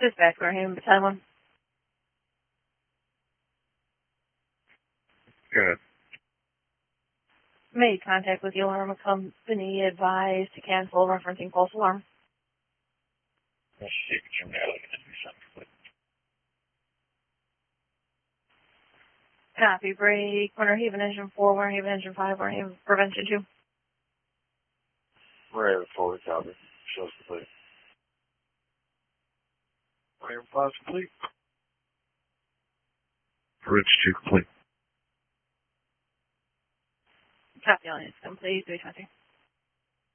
Dispatch, Warhaven Battalion 1. Good. Made contact with the alarm company, advised to cancel referencing false alarm. Let's see if you're now looking at me something. Copy, break, Warhaven Engine 4, Warhaven Engine 5, Warhaven Prevention 2. Warhaven 4, copy. Shows complete. Warhaven 5 complete. Bridge 2 complete. Copy on it, complete, 320.